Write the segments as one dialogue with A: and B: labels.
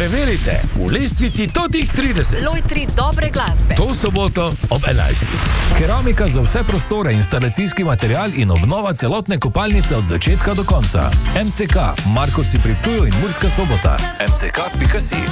A: Preverite v lestvici totih 30.
B: Lojtri dobre glasbe.
A: To soboto ob 11. Keramika za vse prostore, instalacijski material in obnova celotne kopalnice od začetka do konca. MCK, Markovci pri Ptuju in Murska Sobota. mck.si.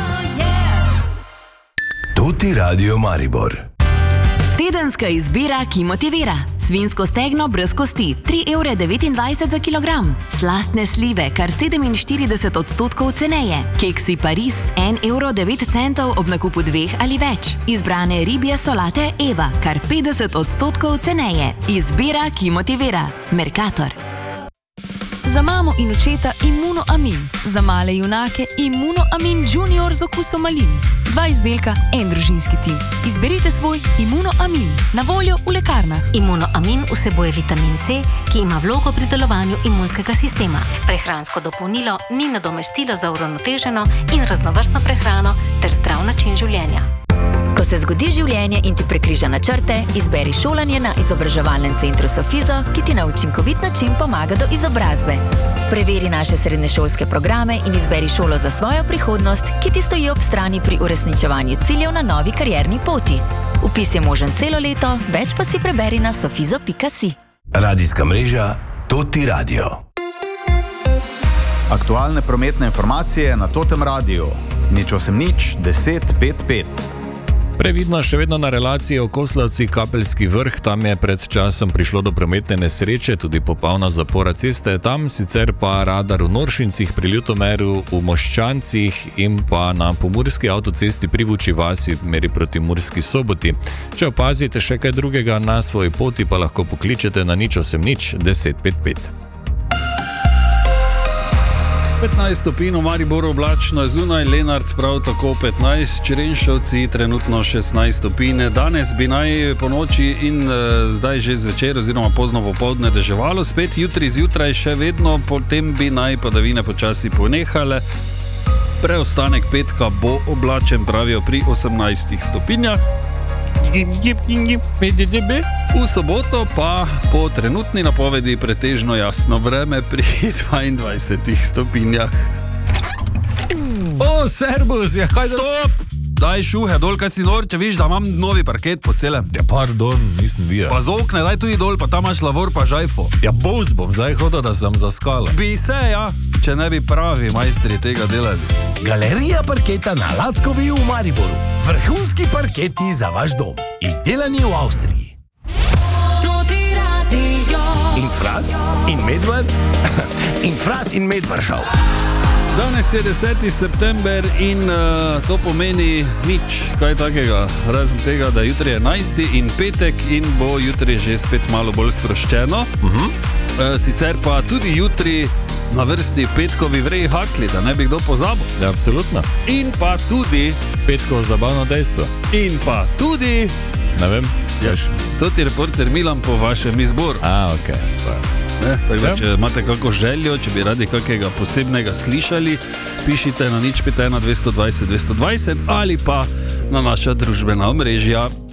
C: Toti Radio Maribor.
D: Tedenska izbira, ki motivira. Svinjsko stegno brez kosti, 3,29 € za kilogram. Slastne slive, kar 47% ceneje. Keksi Paris, 1,09 € ob nakupu 2 ali več. Izbrane ribje solate Eva, kar 50% ceneje. Izbira, ki motivira. Mercator.
B: Za mamo in očeta Immunoamin. Za male junake Immunoamin Junior z okusom malin. 2 izdelka, en družinski tim. Izberite svoj Immunoamin. Na voljo v lekarnah.
E: Immunoamin vsebuje vitamin C, ki ima vlogo pri delovanju imunskega sistema. Prehransko dopolnilo ni nadomestilo za uravnoteženo in raznovrstno prehrano ter zdrav način življenja.
D: Ko se zgodi življenje in ti prekriža načrte, izberi šolanje na izobraževalnem centru Sofizo, ki ti na učinkovit način pomaga do izobrazbe. Preveri naše srednješolske programe in izberi šolo za svojo prihodnost, ki ti stoji ob strani pri uresničevanju ciljev na novi karierni poti. Vpis je možen celo leto, več pa si preberi na sofizo.si.
C: Radijska mreža Toti Radio.
F: Aktualne prometne informacije na Totem radiju. 080 10 55.
A: Previdno še vedno na relaciji Okoslavci-Kapelski vrh, tam je pred časom prišlo do prometne nesreče, tudi popolna zapora ceste, tam sicer pa radar v Noršincih, pri Ljutomeru, v Moščancih in pa na pomurski avtocesti pri Vuči vasi v meri proti Murski Soboti. Če opazite še kaj drugega na svoji poti, pa lahko pokličete na 080 10 55.
G: 15 stopinj v Mariboru, oblačno je zunaj, Lenart prav tako 15, Črenšovci trenutno 16 stopinj. Danes bi naj po noči in zdaj že zvečer oziroma pozno popoldne deževalo, spet jutri zjutraj še vedno, potem bi naj padavine počasi ponehale. Preostanek petka bo oblačen, pravijo pri 18 stopinjah. V soboto pa po trenutni napovedi pretežno jasno vreme pri 22 stopinjah.
A: O, servus, je kaj...
G: Stop! Daj šuhe dol, kaj si nor, če viš, da imam novi parket po celem.
A: Ja, pardon, nisem videl.
G: Pa z okne, daj tudi dol, pa tam imaš lavor pa žajfo.
A: Ja, bos bom zdaj hodil, da sem zaskala.
G: Bi se, ja, če ne bi pravi majstri tega delali.
C: Galerija parketa na Lackovi v Mariboru. Vrhunski parketi za vaš dom. Izdelani v Avstriji. In Fras, in Medved, in Fras in Medvršav.
G: Danes je 10. september in to pomeni nič, kaj takega, razen tega, da jutri je 11. in petek in bo jutri že spet malo bolj sproščeno. Sicer pa tudi jutri na vrsti petkovi vreji hakli, da ne bi kdo pozabil.
A: Ja, absolutno.
G: In pa tudi
A: petkovo zabavno dejstvo.
G: In pa tudi,
A: ne vem,
G: toti reporter Milan po vašem izboru.
A: Okej.
G: Če imate kako željo, če bi radi kakega posebnega slišali, pišite na 051 220 220 ali pa na naša družbena omrežja.